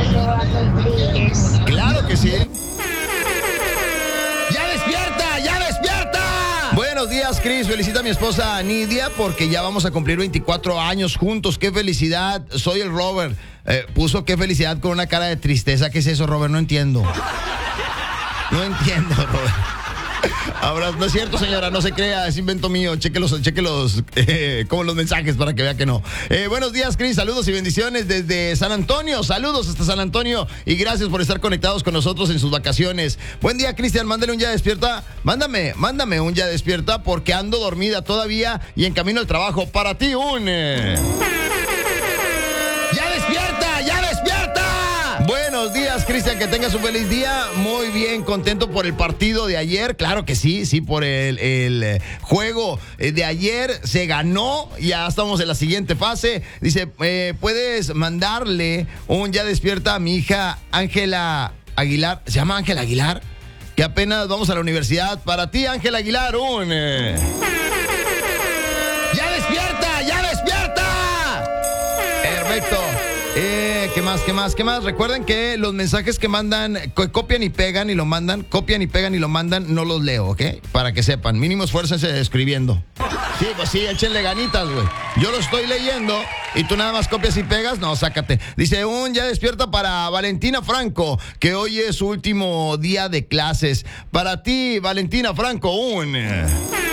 Rodríguez. Claro que sí. ¡Ya despierta! ¡Ya despierta! Buenos días, Cris. Felicita a mi esposa Nidia porque ya vamos a cumplir 24 años juntos. ¡Qué felicidad! Soy el Robert. Puso qué felicidad con una cara de tristeza. ¿Qué es eso, Robert? No entiendo. No entiendo, Robert. Ahora, no es cierto, señora, no se crea, es invento mío. Cheque los como los mensajes para que vea que no. Buenos días, Cris, saludos y bendiciones desde San Antonio. Saludos hasta San Antonio y gracias por estar conectados con nosotros en sus vacaciones. Buen día, Cristian, mándale un ya despierta. Mándame un ya despierta porque ando dormida todavía y en camino al trabajo. Para ti un... ¡Ya despierta! ¡Ya despierta! Buenos días, Cristian, que tengas un feliz día. Muy bien, contento por el partido de ayer. Claro que sí, por el juego de ayer. Se ganó, ya estamos en la siguiente fase. Dice, puedes mandarle un ya despierta a mi hija Ángela Aguilar. ¿Se llama Ángela Aguilar? Que apenas vamos a la universidad. Para ti, Ángela Aguilar, un... ¡Ya despierta! ¡Ya despierta! Perfecto. ¿Qué más? Recuerden que los mensajes que mandan, copian y pegan y lo mandan, no los leo, ¿ok? Para que sepan, mínimo esfuércense escribiendo. Sí, pues sí, échenle ganitas, güey. Yo lo estoy leyendo y tú nada más copias y pegas, no, sácate. Dice, ya despierta para Valentina Franco, que hoy es su último día de clases. Para ti, Valentina Franco, ¡Ya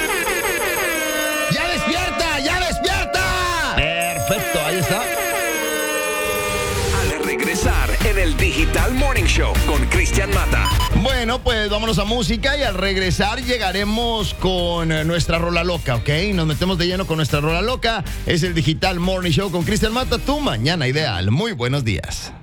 despierta! ¡Ya despierta! Perfecto, ahí está. Regresar en el Digital Morning Show con Cristian Mata. Bueno, pues vámonos a música y al regresar llegaremos con nuestra rola loca, ¿ok? Nos metemos de lleno con nuestra rola loca. Es el Digital Morning Show con Cristian Mata, tu mañana ideal. Muy buenos días.